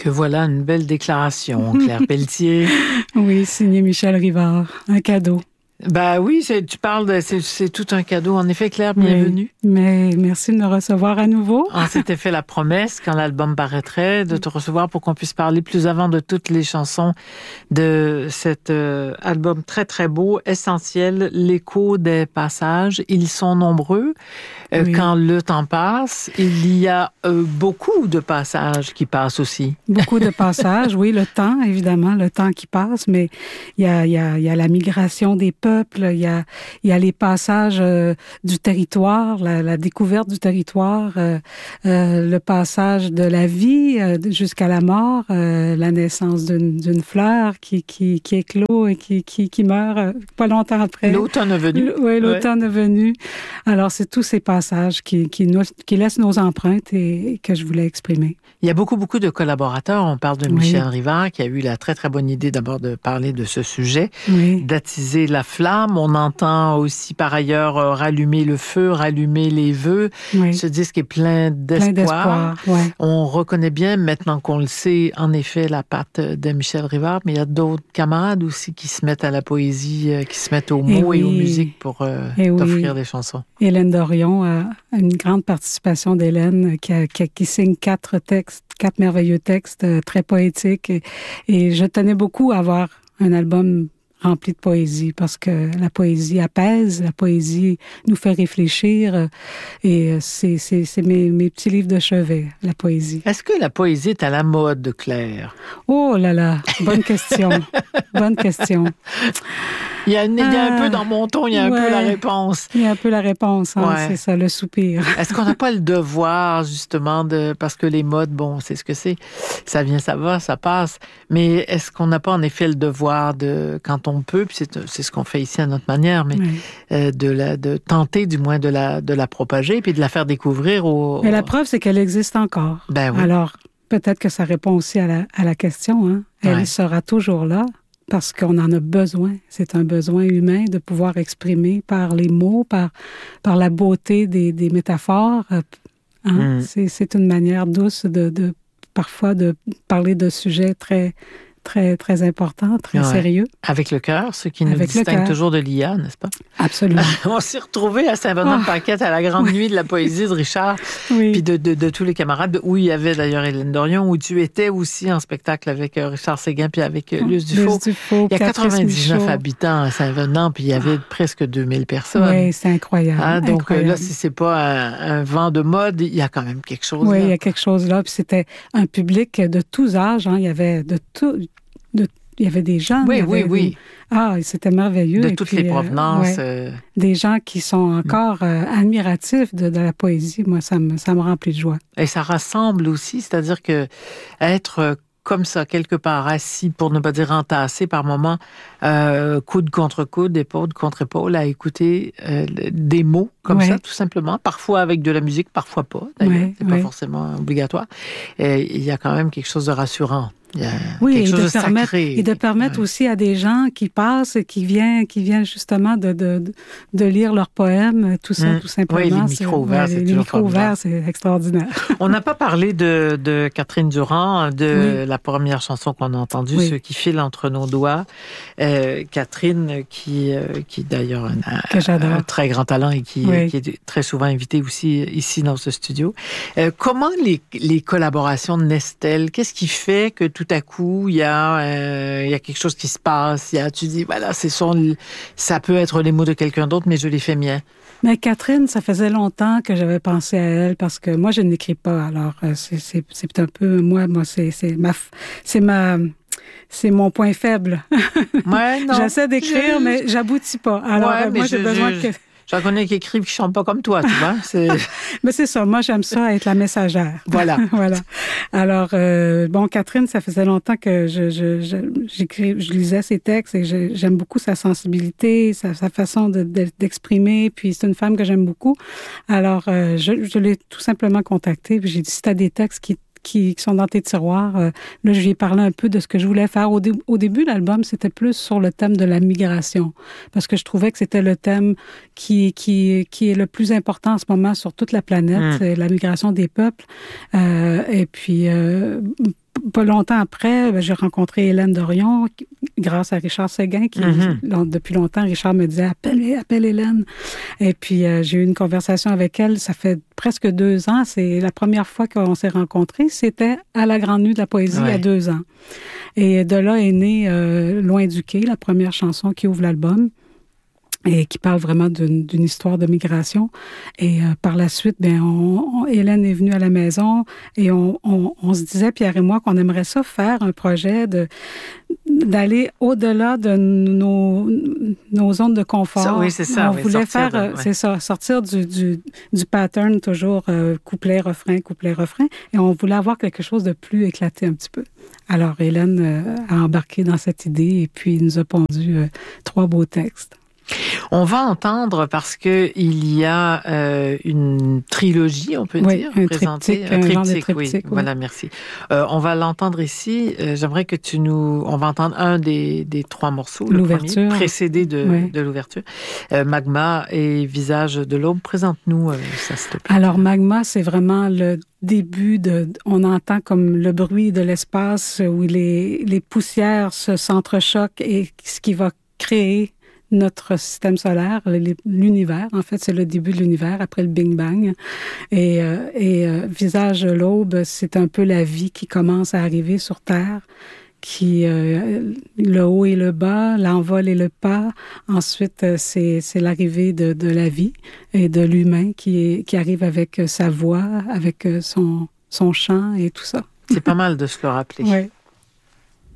Que voilà une belle déclaration, Claire Pelletier. Oui, signé Michel Rivard. Un cadeau. Ben oui, tu parles c'est tout un cadeau. En effet, Claire, bienvenue. Oui, mais merci de me recevoir à nouveau. On s'était fait la promesse, quand l'album paraîtrait, de te recevoir pour qu'on puisse parler plus avant de toutes les chansons de cet album très, très beau, essentiel, l'écho des passages. Ils sont nombreux. Oui. Quand le temps passe, il y a beaucoup de passages qui passent aussi. Beaucoup de passages, oui, le temps, évidemment, le temps qui passe, mais il y a la migration des peuples, il y a les passages du territoire, la découverte du territoire, le passage de la vie jusqu'à la mort, la naissance d'une fleur qui éclot et qui meurt pas longtemps après. L'automne est venu. Oui, l'automne est venu. Alors, c'est tous ces passages qui laissent nos empreintes et que je voulais exprimer. Il y a beaucoup de collaborateurs. On parle de Michel Rivard, qui a eu la très, très bonne idée d'abord de parler de ce sujet, d'attiser la flamme. On entend aussi, par ailleurs, rallumer le feu, rallumer les vœux. Ce disque est plein d'espoir. On reconnaît bien, maintenant qu'on le sait, en effet, la patte de Michel Rivard, mais il y a d'autres camarades aussi qui se mettent à la poésie, qui se mettent aux mots et aux musiques pour t'offrir des chansons. Hélène Dorion, une grande participation d'Hélène qui signe 4 merveilleux textes très poétiques. Et je tenais beaucoup à avoir un album rempli de poésie parce que la poésie apaise, la poésie nous fait réfléchir et c'est mes petits livres de chevet, la poésie. Est-ce que la poésie est à la mode, Claire? Oh là là, bonne question. Bonne question. Il y a un peu dans mon ton, il y a un peu la réponse. Il y a un peu la réponse, c'est ça, le soupir. Est-ce qu'on n'a pas le devoir, justement, parce que les modes, bon, c'est ce que c'est, ça vient, ça va, ça passe, mais est-ce qu'on n'a pas en effet le devoir quand on peut, puis c'est ce qu'on fait ici à notre manière, mais de tenter du moins de la propager, puis de la faire découvrir Mais la preuve, c'est qu'elle existe encore. Ben oui. Alors, peut-être que ça répond aussi à la question, hein. Elle sera toujours là. Parce qu'on en a besoin. C'est un besoin humain de pouvoir exprimer par les mots, par la beauté des métaphores. C'est une manière douce parfois de parler de sujets très, très, très importants, très sérieux. Avec le cœur, ce qui nous distingue toujours de l'IA, n'est-ce pas? Absolument. On s'est retrouvés à Saint-Bernard-de-Paquette à la Grande Nuit de la poésie de Richard, puis de tous les camarades, où il y avait d'ailleurs Hélène Dorion, où tu étais aussi en spectacle avec Richard Séguin, puis avec Luce Dufault. Il y a 99 habitants à Saint-Venant, puis il y avait presque 2000 personnes. Oui, c'est incroyable. Donc là, si c'est pas un vent de mode, il y a quand même quelque chose là. Oui, il y a quelque chose là, puis c'était un public de tous âges, hein. Il y avait il y avait des gens. Oui. C'était merveilleux. De toutes les provenances. Des gens qui sont encore admiratifs de la poésie. Moi, ça me remplit de joie. Et ça rassemble aussi, c'est-à-dire que être comme ça, quelque part, assis, pour ne pas dire entassé par moments, coude contre coude, épaule contre épaule, à écouter des mots comme ça, tout simplement. Parfois avec de la musique, parfois pas. D'ailleurs, c'est pas forcément obligatoire. Et il y a quand même quelque chose de rassurant. Oui, et de permettre aussi à des gens qui passent et qui viennent justement de lire leurs poèmes, tout ça, tout simplement. Oui, les micros ouverts, c'est toujours micros ouverts, c'est extraordinaire. On n'a pas parlé de Catherine Durand, de la première chanson qu'on a entendue, Ce qui file entre nos doigts. Catherine, qui d'ailleurs a un très grand talent et qui est très souvent invitée aussi ici dans ce studio. Comment les collaborations naissent-elles? Qu'est-ce qui fait que tout à coup, il y a quelque chose qui se passe. Tu dis, voilà, ça peut être les mots de quelqu'un d'autre, mais je les fais miens. Mais Catherine, ça faisait longtemps que j'avais pensé à elle parce que moi, je n'écris pas. Alors, c'est un peu moi, c'est mon point faible. Ouais, non. J'essaie d'écrire, mais j'aboutis pas. Alors, moi, j'ai besoin que... J'en connais qui écrivent, qui chantent pas comme toi, tu vois. Mais c'est ça. Moi, j'aime ça, être la messagère. Voilà. Voilà. Alors, Catherine, ça faisait longtemps que je lisais ses textes et j'aime beaucoup sa sensibilité, sa façon d'exprimer. Puis, c'est une femme que j'aime beaucoup. Alors, je l'ai tout simplement contactée. Puis, j'ai dit, si t'as des textes qui sont dans tes tiroirs. Là, je lui ai parlé un peu de ce que je voulais faire. Au début, l'album, c'était plus sur le thème de la migration, parce que je trouvais que c'était le thème qui est le plus important en ce moment sur toute la planète, la migration des peuples. Et puis, pas longtemps après, j'ai rencontré Hélène Dorion grâce à Richard Séguin qui, depuis longtemps, Richard me disait « Appelle Hélène ». Et puis, j'ai eu une conversation avec elle, ça fait presque 2 ans. C'est la première fois qu'on s'est rencontrés, c'était à la Grande Nuit de la Poésie, il y a 2 ans. Et de là est née Loin du quai, la première chanson qui ouvre l'album et qui parle vraiment d'une histoire de migration. Et par la suite, Hélène est venue à la maison et on se disait, Pierre et moi, qu'on aimerait ça faire un projet d'aller au-delà de nos zones de confort. Oui, c'est ça. On voulait faire, c'est ça, sortir du pattern toujours couplet-refrain, couplet-refrain, et on voulait avoir quelque chose de plus éclaté un petit peu. Alors, Hélène a embarqué dans cette idée et puis nous a pondu 3 beaux textes. On va entendre, parce que il y a une trilogie, on peut dire, présentée. Un triptyque, oui. Voilà, merci. On va l'entendre ici. J'aimerais que on va entendre un des 3 morceaux, l'ouverture, le premier, précédé de l'ouverture. Magma et Visage de l'aube. Présente-nous ça, s'il te plaît. Alors, Magma, c'est vraiment le début on entend comme le bruit de l'espace où les poussières s'entrechoquent et ce qui va créer notre système solaire, l'univers. En fait, c'est le début de l'univers après le Big Bang. Et Visage de l'aube, c'est un peu la vie qui commence à arriver sur Terre, le haut et le bas, l'envol et le pas. Ensuite, c'est l'arrivée de la vie et de l'humain qui arrive avec sa voix, avec son chant et tout ça. C'est pas mal de se le rappeler. Oui.